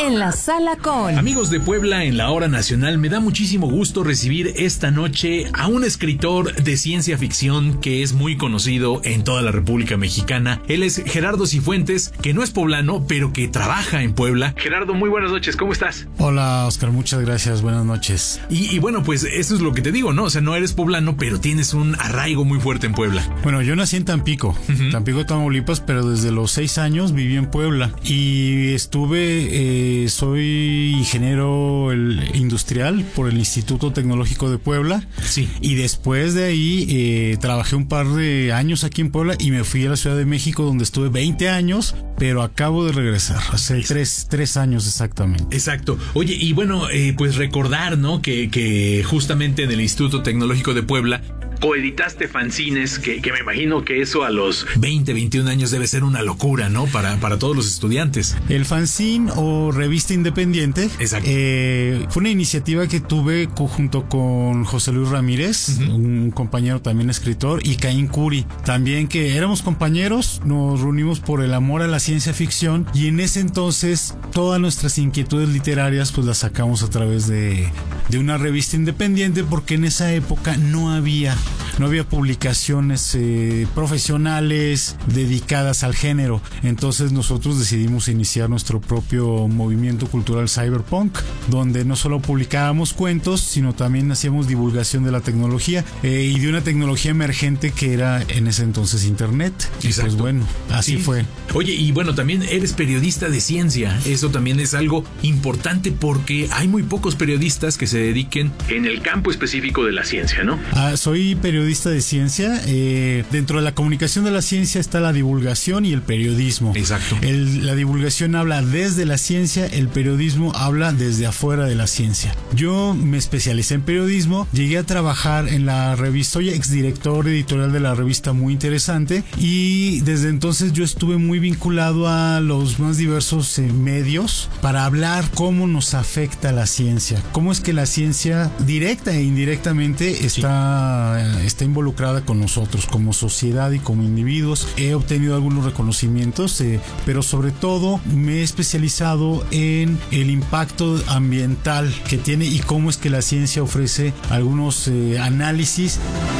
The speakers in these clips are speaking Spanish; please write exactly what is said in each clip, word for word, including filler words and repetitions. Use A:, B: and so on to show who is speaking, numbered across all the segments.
A: en la sala con...
B: Amigos de Puebla, en la hora nacional, me da muchísimo gusto recibir esta noche a un escritor de ciencia ficción que es muy conocido en toda la República Mexicana. Él es Gerardo Cifuentes, que no es poblano, pero que trabaja en Puebla. Gerardo, muy buenas noches, ¿cómo estás?
C: Hola, Oscar, muchas gracias, buenas noches.
B: Y, y bueno, pues eso es lo que te digo, ¿no? O sea, no eres poblano, pero tienes un arraigo muy fuerte en Puebla.
C: Bueno, yo nací en Tampico, uh-huh. Tampico, Tamaulipas, pero desde los seis años viví en Puebla y estuve, eh, soy ingeniero industrial por el Instituto Tecnológico de Puebla.
B: Sí.
C: Y después de ahí eh, trabajé un par de años aquí en Puebla y me fui a la Ciudad de México, donde estuve veinte años, pero acabo de regresar, hace tres, tres años exactamente.
B: Exacto. Oye, y bueno, eh, pues recordar, ¿no? Que, que justamente en el Instituto Tecnológico de Puebla coeditaste fanzines, que, que me imagino que eso a los veinte, veintiún años debe ser una locura, ¿no? Para, para todos los estudiantes.
C: El fanzine o revista independiente.
B: Exacto.
C: Eh, fue una iniciativa que tuve junto con José Luis Ramírez, uh-huh. un compañero también escritor, y Caín Curi, también, que éramos compañeros, nos reunimos por el amor a la ciencia ficción y en ese entonces todas nuestras inquietudes literarias pues las sacamos a través de, de una revista independiente, porque en esa época no había No había publicaciones eh, profesionales dedicadas al género. Entonces nosotros decidimos iniciar nuestro propio movimiento cultural cyberpunk, donde no solo publicábamos cuentos, sino también hacíamos divulgación de la tecnología eh, y de una tecnología emergente que era en ese entonces internet.
B: Exacto.
C: Y pues bueno, así
B: sí.
C: fue.
B: Oye, y bueno, también eres periodista de ciencia. Eso también es algo importante porque hay muy pocos periodistas que se dediquen en el campo específico de la ciencia, ¿no?
C: Ah, soy periodista de ciencia. Eh, dentro de la comunicación de la ciencia está la divulgación y el periodismo.
B: Exacto.
C: El, la divulgación habla desde la ciencia, el periodismo habla desde afuera de la ciencia. Yo me especialicé en periodismo, llegué a trabajar en la revista, soy exdirector editorial de la revista Muy Interesante, y desde entonces yo estuve muy vinculado a los más diversos eh, medios para hablar cómo nos afecta la ciencia, cómo es que la ciencia directa e indirectamente está... Sí. está involucrada con nosotros como sociedad y como individuos. He obtenido algunos reconocimientos, eh, pero sobre todo me he especializado en el impacto ambiental que tiene y cómo es que la ciencia ofrece algunos eh, análisis.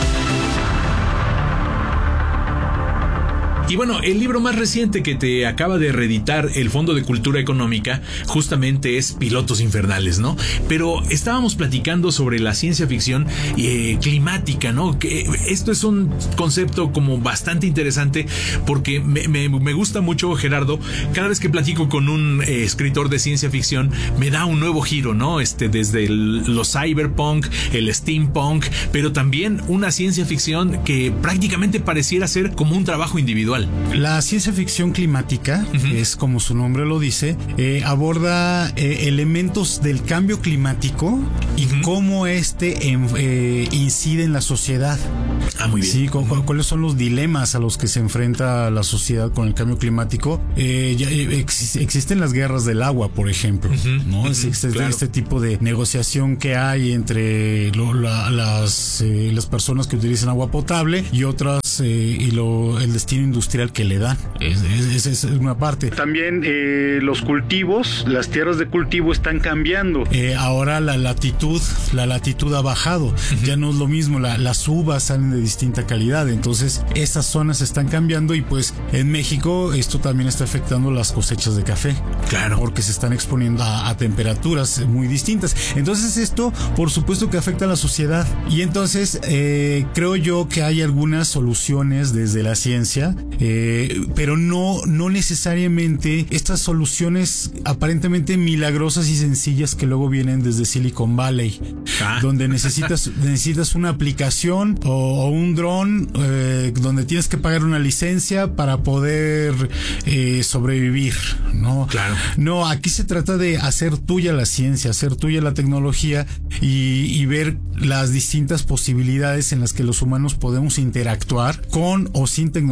B: Y bueno, el libro más reciente que te acaba de reeditar el Fondo de Cultura Económica justamente es Pilotos Infernales, ¿no? Pero estábamos platicando sobre la ciencia ficción eh, climática, ¿no? Que esto es un concepto como bastante interesante porque me, me, me gusta mucho, Gerardo. Cada vez que platico con un eh, escritor de ciencia ficción me da un nuevo giro, ¿no? Este, desde el, los cyberpunk, el steampunk, pero también una ciencia ficción que prácticamente pareciera ser como un trabajo individual.
C: La ciencia ficción climática, uh-huh. es como su nombre lo dice, eh, aborda eh, elementos del cambio climático y uh-huh. cómo este eh, eh, incide en la sociedad.
B: Ah, muy bien.
C: Sí, cu- cu- cuáles son los dilemas a los que se enfrenta la sociedad con el cambio climático. Eh, ya, ex- existen las guerras del agua, por ejemplo, uh-huh. ¿no? Uh-huh. Existe claro. este tipo de negociación que hay entre lo, la, las, eh, las personas que utilizan agua potable y otras eh, y lo, el destino industrial que le dan. Esa es, es, es una parte. También eh, los cultivos, las tierras de cultivo están cambiando. Eh, ahora la latitud, la latitud ha bajado. Uh-huh. Ya no es lo mismo, la, las uvas salen de distinta calidad. Entonces, esas zonas están cambiando y pues en México esto también está afectando las cosechas de café.
B: Claro.
C: Porque se están exponiendo a, a temperaturas muy distintas. Entonces, esto, por supuesto que afecta a la sociedad. Y entonces, eh, creo yo que hay algunas soluciones desde la ciencia. Eh, pero no, no necesariamente estas soluciones aparentemente milagrosas y sencillas que luego vienen desde Silicon Valley, ah. donde necesitas, necesitas una aplicación o, o un dron eh, donde tienes que pagar una licencia para poder eh, sobrevivir, ¿no?
B: Claro.
C: No, aquí se trata de hacer tuya la ciencia, hacer tuya la tecnología y, y ver las distintas posibilidades en las que los humanos podemos interactuar con o sin tecnología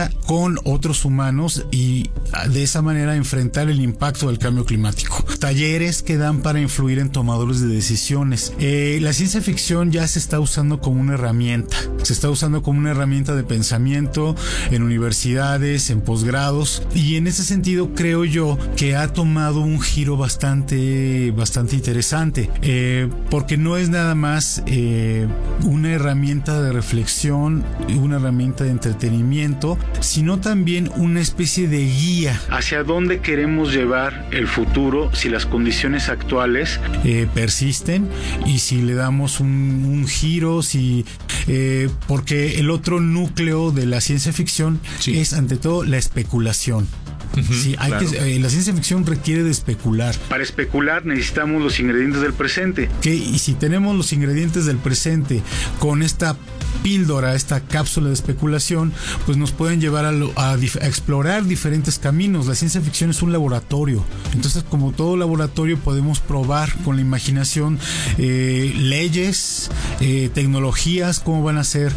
C: sinergia con otros humanos y de esa manera enfrentar el impacto del cambio climático. Talleres que dan para influir en tomadores de decisiones. Eh, la ciencia ficción ya se está usando como una herramienta. Se está usando como una herramienta de pensamiento en universidades, en posgrados, y en ese sentido creo yo que ha tomado un giro bastante, bastante interesante, eh, porque no es nada más eh, una herramienta de reflexión, una herramienta de entretenimiento, sino también una especie de guía hacia dónde queremos llevar el futuro si las condiciones actuales eh, persisten y si le damos un, un giro, si eh, porque el otro núcleo de la ciencia ficción sí. es ante todo la especulación. Uh-huh, sí, hay claro. que, eh, la ciencia ficción requiere de especular. Para especular necesitamos los ingredientes del presente. Que, y si tenemos los ingredientes del presente con esta píldora, esta cápsula de especulación, pues nos pueden llevar a, lo, a, a explorar diferentes caminos. La ciencia ficción es un laboratorio. Entonces, como todo laboratorio, podemos probar con la imaginación eh, leyes, eh, tecnologías, cómo van a ser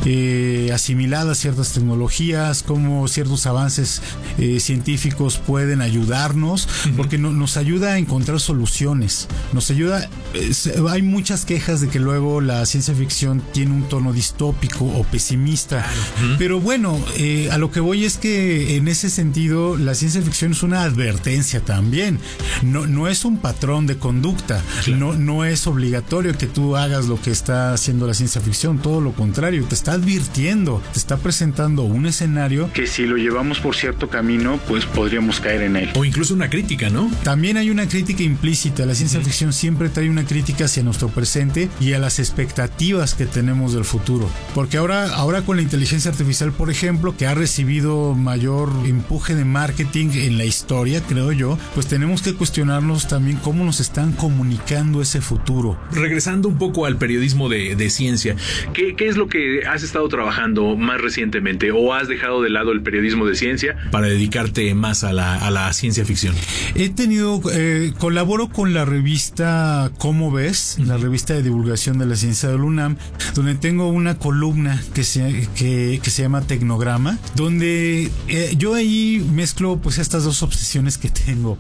C: eh, asimiladas ciertas tecnologías, cómo ciertos avances eh, científicos pueden ayudarnos, uh-huh. porque no, nos ayuda a encontrar soluciones. Nos ayuda. Eh, hay muchas quejas de que luego la ciencia ficción tiene un tono distinto, distópico o pesimista, uh-huh. pero bueno, eh, a lo que voy es que en ese sentido la ciencia ficción es una advertencia también, no, no es un patrón de conducta, claro. no, no es obligatorio que tú hagas lo que está haciendo la ciencia ficción, todo lo contrario, te está advirtiendo, te está presentando un escenario que si lo llevamos por cierto camino, pues podríamos caer en él.
B: O incluso una crítica, ¿no?
C: También hay una crítica implícita, la ciencia uh-huh. ficción siempre trae una crítica hacia nuestro presente y a las expectativas que tenemos del futuro. Porque ahora, ahora con la inteligencia artificial, por ejemplo, que ha recibido mayor empuje de marketing en la historia, creo yo, pues tenemos que cuestionarnos también cómo nos están comunicando ese futuro.
B: Regresando un poco al periodismo de, de ciencia, ¿qué, ¿qué es lo que has estado trabajando más recientemente? ¿O has dejado de lado el periodismo de ciencia para dedicarte más a la, a la ciencia ficción?
C: He tenido, eh, colaboro con la revista Cómo Ves, la revista de divulgación de la ciencia de la UNAM, donde tengo un una columna que se, que, que se llama Tecnograma, donde eh, yo ahí mezclo pues estas dos obsesiones que tengo,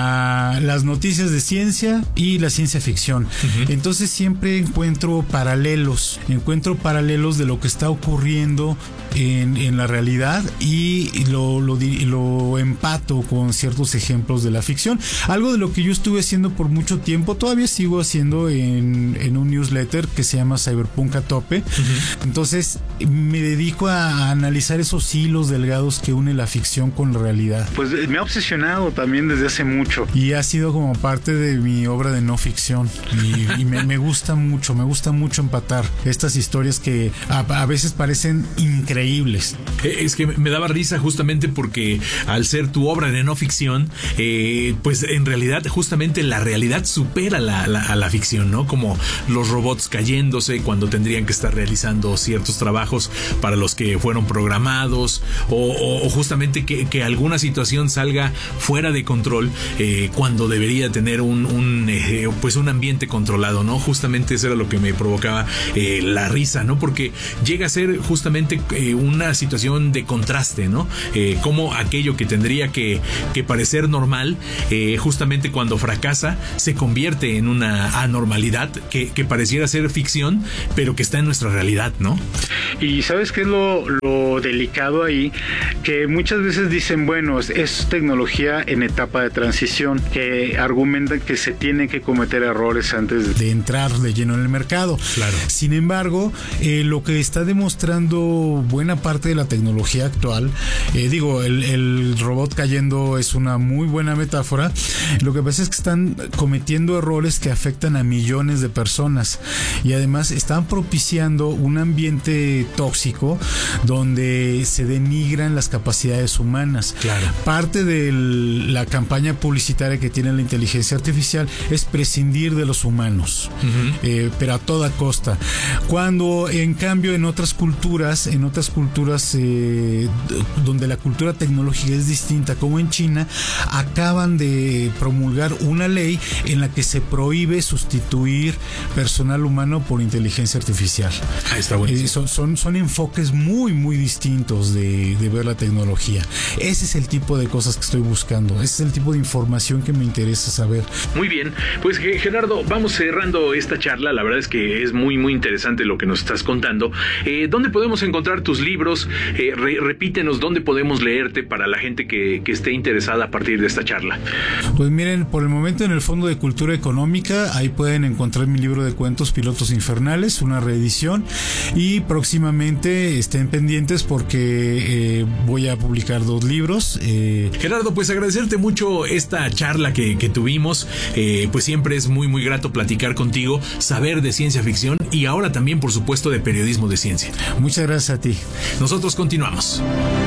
C: la, las noticias de ciencia y la ciencia ficción. Uh-huh. Entonces siempre encuentro paralelos, encuentro paralelos de lo que está ocurriendo en, en la realidad y lo, lo, lo empato con ciertos ejemplos de la ficción. Algo de lo que yo estuve haciendo por mucho tiempo, todavía sigo haciendo en, en un newsletter que se llama Cyberpunk a Tope. Uh-huh. Entonces me dedico a analizar esos hilos delgados que une la ficción con la realidad. Pues me ha obsesionado también desde hace mucho. Y ha sido como parte de mi obra de no ficción. Y, y me, me gusta mucho, me gusta mucho empatar estas historias que a, a veces parecen increíbles.
B: Es que me daba risa justamente porque al ser tu obra de no ficción, eh, pues en realidad justamente la realidad supera la, la, a la ficción, ¿no? Como los robots cayéndose cuando tendrían que estar realizando ciertos trabajos para los que fueron programados, o, o, o justamente que, que alguna situación salga fuera de control eh, cuando debería tener un, un eh, pues un ambiente controlado, ¿no? Justamente eso era lo que me provocaba eh, la risa, ¿no? Porque llega a ser justamente eh, una situación de contraste, ¿no? Eh, como aquello que tendría que, que parecer normal, eh, justamente cuando fracasa se convierte en una anormalidad que, que pareciera ser ficción, pero que está en nuestra realidad, ¿no?
C: Y ¿sabes qué es lo, lo delicado ahí? Que muchas veces dicen, bueno, es, es tecnología en etapa de transición, que argumentan que se tienen que cometer errores antes de entrar de lleno en el mercado.
B: Claro.
C: Sin embargo, eh, lo que está demostrando buena parte de la tecnología actual, eh, digo, el, el robot cayendo es una muy buena metáfora. Lo que pasa es que están cometiendo errores que afectan a millones de personas y además están propiciando un ambiente tóxico donde se denigran las capacidades humanas.
B: Claro.
C: Parte de la campaña publicitaria que tiene la inteligencia artificial es prescindir de los humanos, uh-huh. eh, pero a toda costa. Cuando en cambio en otras culturas, en otras culturas eh, donde la cultura tecnológica es distinta, como en China acaban de promulgar una ley en la que se prohíbe sustituir personal humano por inteligencia artificial.
B: Ah, está bueno.
C: Eh, son, son, son enfoques muy, muy distintos de, de ver la tecnología. Ese es el tipo de cosas que estoy buscando. Ese es el tipo de información que me interesa saber.
B: Muy bien, pues Gerardo, vamos cerrando esta charla. La verdad es que es muy, muy interesante lo que nos estás contando. Eh, ¿Dónde podemos encontrar tus libros? Eh, re, repítenos dónde podemos leerte para la gente que, que esté interesada a partir de esta charla.
C: Pues miren, por el momento en el Fondo de Cultura Económica, ahí pueden encontrar mi libro de cuentos Pilotos Infernales, una reedición, y próximamente estén pendientes porque eh, voy a publicar dos libros. Eh...
B: Gerardo, pues agradecerte mucho esta charla que, que tuvimos. Eh, pues siempre es muy, muy grato platicar contigo, saber de ciencia ficción y ahora también, por supuesto, de periodismo de ciencia.
C: Muchas gracias a ti.
B: Nosotros continuamos.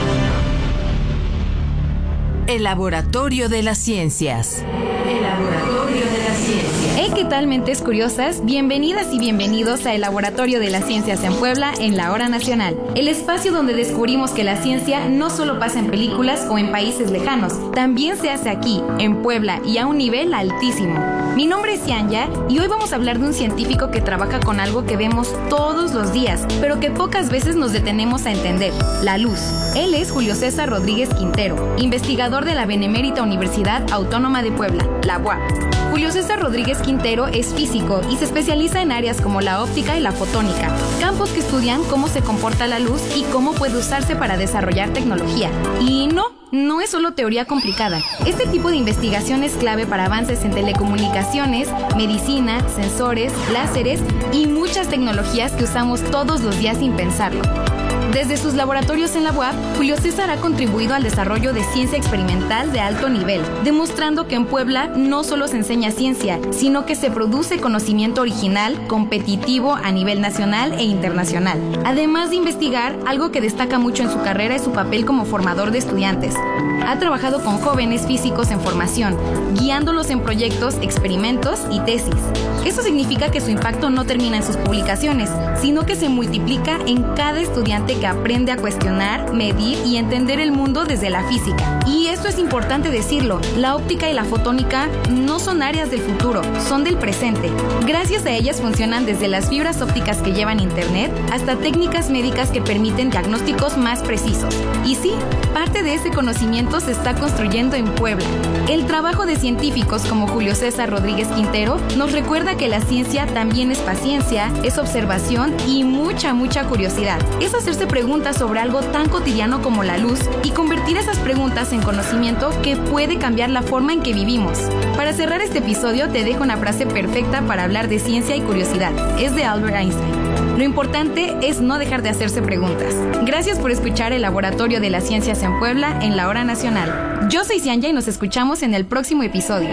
A: El Laboratorio de las Ciencias. El Laboratorio de las Ciencias.
D: Hey, ¿qué tal, mentes curiosas? Bienvenidas y bienvenidos a El Laboratorio de las Ciencias en Puebla, en la Hora Nacional. El espacio donde descubrimos que la ciencia no solo pasa en películas o en países lejanos, también se hace aquí, en Puebla, y a un nivel altísimo. Mi nombre es Yanya y hoy vamos a hablar de un científico que trabaja con algo que vemos todos los días, pero que pocas veces nos detenemos a entender: la luz. Él es Julio César Rodríguez Quintero, investigador de la Benemérita Universidad Autónoma de Puebla, la U A P. Julio César Rodríguez Quintero es físico y se especializa en áreas como la óptica y la fotónica, campos que estudian cómo se comporta la luz y cómo puede usarse para desarrollar tecnología. Y no, no es solo teoría complicada. Este tipo de investigación es clave para avances en telecomunicaciones, medicina, sensores, láseres y muchas tecnologías que usamos todos los días sin pensarlo. Desde sus laboratorios en la U A P, Julio César ha contribuido al desarrollo de ciencia experimental de alto nivel, demostrando que en Puebla no solo se enseña ciencia, sino que se produce conocimiento original, competitivo a nivel nacional e internacional. Además de investigar, algo que destaca mucho en su carrera es su papel como formador de estudiantes. Ha trabajado con jóvenes físicos en formación, guiándolos en proyectos, experimentos y tesis. Eso significa que su impacto no termina en sus publicaciones, sino que se multiplica en cada estudiante que aprende a cuestionar, medir y entender el mundo desde la física. Y esto es importante decirlo, la óptica y la fotónica no son áreas del futuro, son del presente. Gracias a ellas funcionan desde las fibras ópticas que llevan internet hasta técnicas médicas que permiten diagnósticos más precisos. Y sí, parte de ese conocimiento se está construyendo en Puebla. El trabajo de científicos como Julio César Rodríguez Quintero nos recuerda que la ciencia también es paciencia, es observación y mucha, mucha curiosidad. Es hacerse preguntas sobre algo tan cotidiano como la luz y convertir esas preguntas en conocimiento que puede cambiar la forma en que vivimos. Para cerrar este episodio te dejo una frase perfecta para hablar de ciencia y curiosidad. Es de Albert Einstein. Lo importante es no dejar de hacerse preguntas. Gracias por escuchar El Laboratorio de las Ciencias en Puebla en la Hora Nacional. Yo soy Cianya y nos escuchamos en el próximo episodio.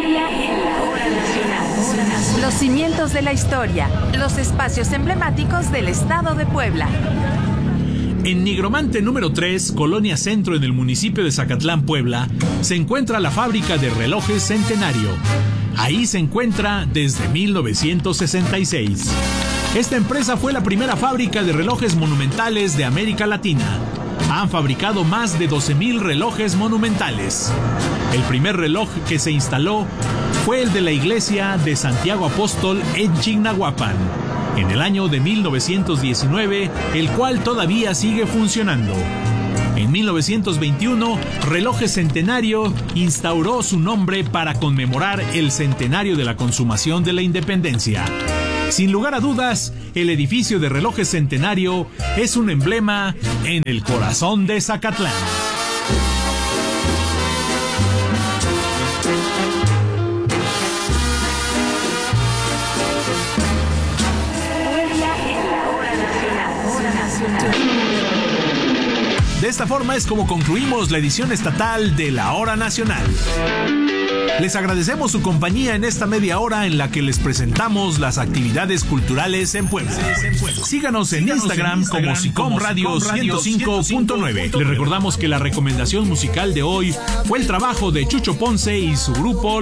A: Los cimientos de la historia, los espacios emblemáticos del estado de Puebla.
B: En Nigromante número tres, Colonia Centro, en el municipio de Zacatlán, Puebla, se encuentra la fábrica de relojes Centenario. Ahí se encuentra desde mil novecientos sesenta y seis. Esta empresa fue la primera fábrica de relojes monumentales de América Latina. Han fabricado más de doce mil relojes monumentales. El primer reloj que se instaló fue el de la iglesia de Santiago Apóstol en Chignahuapan, en el año de mil novecientos diecinueve, el cual todavía sigue funcionando. En mil novecientos veintiuno, Relojes Centenario instauró su nombre para conmemorar el centenario de la consumación de la independencia. Sin lugar a dudas, el edificio de Relojes Centenario es un emblema en el corazón de Zacatlán. De esta forma es como concluimos la edición estatal de La Hora Nacional. Les agradecemos su compañía en esta media hora en la que les presentamos las actividades culturales en Puebla. Síganos en Instagram como Sicom Radio ciento cinco punto nueve. Les recordamos que la recomendación musical de hoy fue el trabajo de Chucho Ponce y su grupo